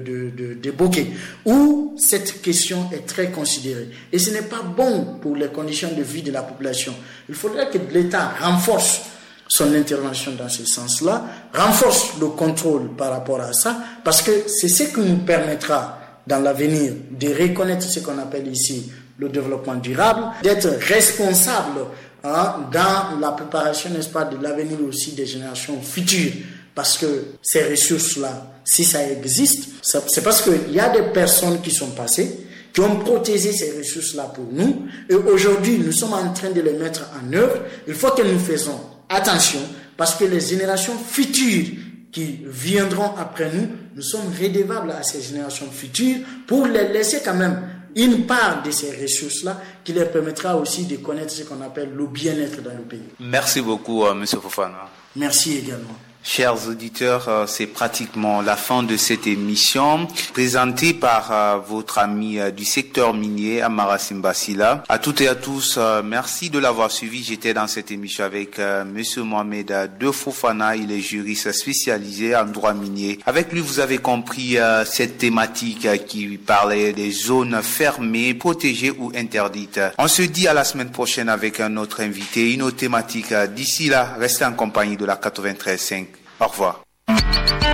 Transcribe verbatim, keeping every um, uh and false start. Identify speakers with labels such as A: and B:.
A: de, de, de Bokeh, où cette question est très considérée. Et ce n'est pas bon pour les conditions de vie de la population. Il faudrait que l'État renforce son intervention dans ce sens-là, renforce le contrôle par rapport à ça, parce que c'est ce qui nous permettra dans l'avenir de reconnaître ce qu'on appelle ici le développement durable, d'être responsable hein, dans la préparation, n'est-ce pas, de l'avenir aussi des générations futures. Parce que ces ressources-là, si ça existe, c'est parce qu'il y a des personnes qui sont passées, qui ont protégé ces ressources-là pour nous, et aujourd'hui, nous sommes en train de les mettre en œuvre. Il faut que nous fassions attention, parce que les générations futures qui viendront après nous, nous sommes redevables à ces générations futures pour les laisser quand même une part de ces ressources-là qui leur permettra aussi de connaître ce qu'on appelle le bien-être dans le pays.
B: Merci beaucoup, euh, M. Fofana.
A: Merci également.
B: Chers auditeurs, c'est pratiquement la fin de cette émission présentée par euh, votre ami euh, du secteur minier, Amara Simbasila. À toutes et à tous, euh, merci de l'avoir suivi. J'étais dans cette émission avec euh, Monsieur Mohamed De Fofana. Il est juriste spécialisé en droit minier. Avec lui, vous avez compris euh, cette thématique euh, qui parlait des zones fermées, protégées ou interdites. On se dit à la semaine prochaine avec un autre invité, une autre thématique. D'ici là, restez en compagnie de la quatre-vingt-treize virgule cinq. Au revoir.